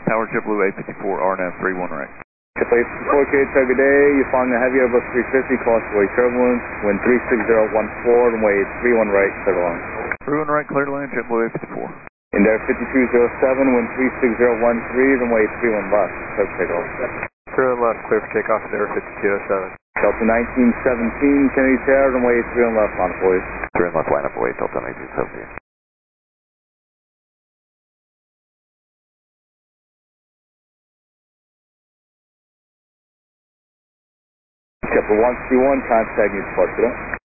Tower JetBlue 854, RNAV 31 right. JetBlue 854, good day. You're flying a heavy Airbus 350, crossway turbulence, wind 36014, runway 31 right, clear to land. 31 right, clear to land, JetBlue 854. In there 5207, wind 36013, runway 31 left, clear for takeoff. 31 left, clear for takeoff, there 5207. Delta 1917, Kennedy Tower, runway 31 left, line up boys. 31 left, line up away, Delta 1917. JetBlue 131, contact you departure.